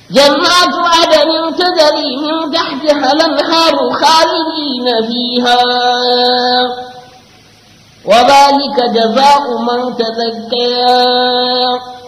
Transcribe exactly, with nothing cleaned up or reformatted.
جنات عدن تجري من تحتها الأنهار خالدين فيها وذلك جزاء من تزكى